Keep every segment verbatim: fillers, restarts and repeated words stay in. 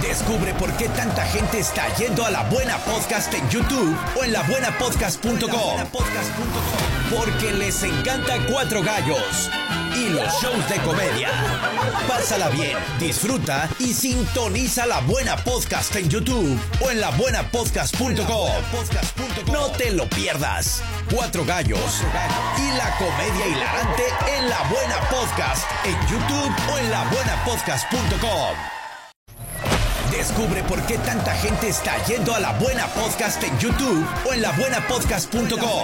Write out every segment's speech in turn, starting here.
Descubre por qué tanta gente está yendo a La Buena Podcast en YouTube o en la buena podcast punto com. Porque les encanta Cuatro Gallos y los shows de comedia. Pásala bien, disfruta y sintoniza La Buena Podcast en YouTube o en la buena podcast punto com. No te lo pierdas. Cuatro Gallos y la comedia hilarante en La Buena Podcast en YouTube o en la buena podcast punto com. Descubre por qué tanta gente está yendo a La Buena Podcast en YouTube o en la buena podcast punto com.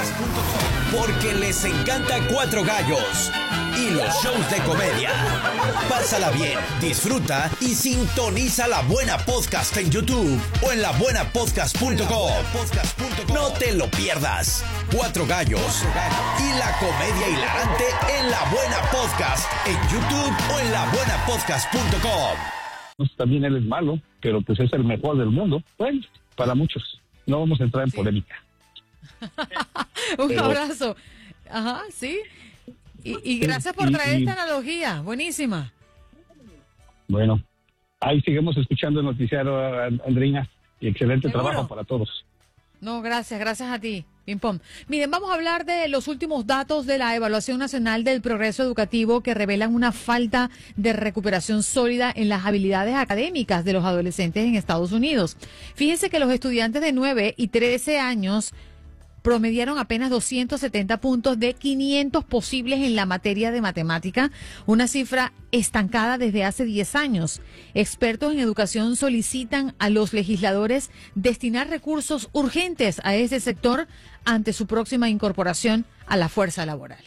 Porque les encanta Cuatro Gallos y los shows de comedia. Pásala bien, disfruta y sintoniza La Buena Podcast en YouTube o en la buena podcast punto com. No te lo pierdas. Cuatro Gallos y la comedia hilarante en La Buena Podcast en YouTube o en la buena podcast punto com. Pues también él es malo, pero pues es el mejor del mundo. Bueno, para muchos. No vamos a entrar en sí. polémica. Un pero... abrazo. Ajá, sí. Y, y gracias por traer y, esta analogía. Buenísima. Bueno, ahí seguimos escuchando el noticiero, Andreina. Y excelente ¿Seguro? Trabajo para todos. No, gracias, gracias a ti. Ping pong. Miren, vamos a hablar de los últimos datos de la Evaluación Nacional del Progreso Educativo que revelan una falta de recuperación sólida en las habilidades académicas de los adolescentes en Estados Unidos. Fíjense que los estudiantes de nueve y trece años promediaron apenas doscientos setenta puntos de quinientos posibles en la materia de matemática, una cifra estancada desde hace diez años. Expertos en educación solicitan a los legisladores destinar recursos urgentes a este sector ante su próxima incorporación a la fuerza laboral.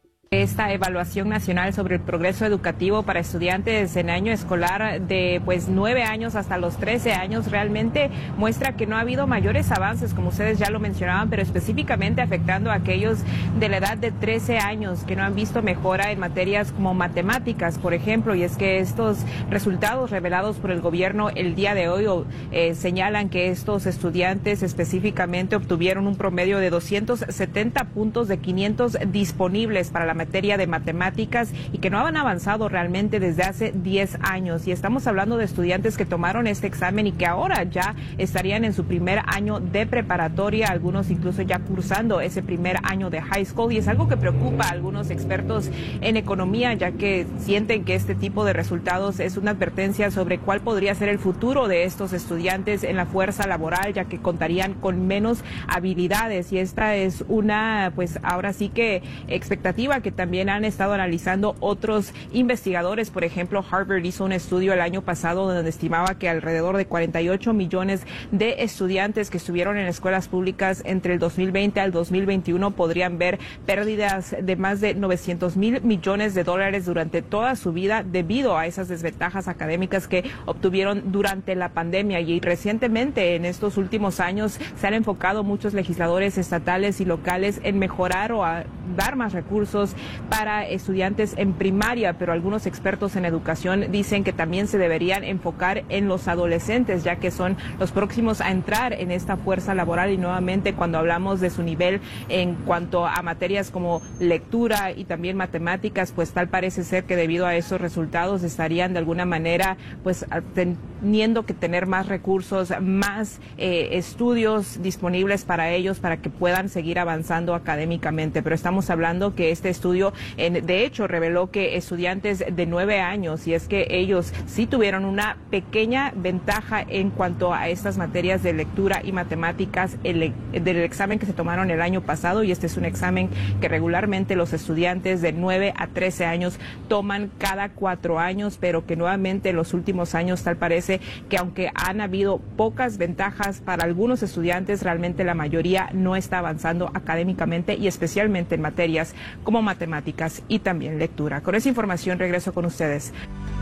Esta evaluación nacional sobre el progreso educativo para estudiantes en año escolar de pues nueve años hasta los trece años realmente muestra que no ha habido mayores avances, como ustedes ya lo mencionaban, pero específicamente afectando a aquellos de la edad de trece años que no han visto mejora en materias como matemáticas, por ejemplo, y es que estos resultados revelados por el gobierno el día de hoy eh, señalan que estos estudiantes específicamente obtuvieron un promedio de doscientos setenta puntos de quinientos disponibles para la materia de matemáticas y que no han avanzado realmente desde hace diez años. Y estamos hablando de estudiantes que tomaron este examen y que ahora ya estarían en su primer año de preparatoria, algunos incluso ya cursando ese primer año de high school, y es algo que preocupa a algunos expertos en economía, ya que sienten que este tipo de resultados es una advertencia sobre cuál podría ser el futuro de estos estudiantes en la fuerza laboral, ya que contarían con menos habilidades. Y esta es una, pues ahora sí que expectativa que también han estado analizando otros investigadores. Por ejemplo, Harvard hizo un estudio el año pasado donde estimaba que alrededor de cuarenta y ocho millones de estudiantes que estuvieron en escuelas públicas entre el dos mil veinte al dos mil veintiuno podrían ver pérdidas de más de novecientos mil millones de dólares durante toda su vida debido a esas desventajas académicas que obtuvieron durante la pandemia. Y recientemente, en estos últimos años, se han enfocado muchos legisladores estatales y locales en mejorar o a dar más recursos para estudiantes en primaria, pero algunos expertos en educación dicen que también se deberían enfocar en los adolescentes, ya que son los próximos a entrar en esta fuerza laboral. Y nuevamente, cuando hablamos de su nivel en cuanto a materias como lectura y también matemáticas, pues tal parece ser que debido a esos resultados estarían de alguna manera pues teniendo que tener más recursos, más eh, estudios disponibles para ellos para que puedan seguir avanzando académicamente. Pero estamos hablando que este estudio, en, de hecho, reveló que estudiantes de nueve años, y es que ellos sí tuvieron una pequeña ventaja en cuanto a estas materias de lectura y matemáticas el, del examen que se tomaron el año pasado, y este es un examen que regularmente los estudiantes de nueve a trece años toman cada cuatro años, pero que nuevamente en los últimos años tal parece que aunque han habido pocas ventajas para algunos estudiantes, realmente la mayoría no está avanzando académicamente y especialmente en materias como matemáticas y también lectura. Con esa información regreso con ustedes.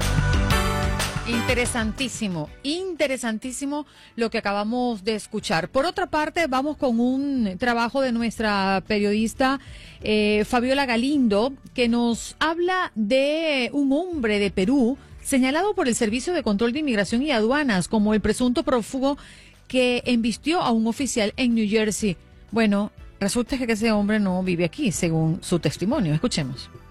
Interesantísimo, interesantísimo lo que acabamos de escuchar. Por otra parte, vamos con un trabajo de nuestra periodista eh, Fabiola Galindo, que nos habla de un hombre de Perú señalado por el Servicio de Control de Inmigración y Aduanas como el presunto prófugo que embistió a un oficial en New Jersey. Bueno, resulta que ese hombre no vive aquí, según su testimonio. Escuchemos.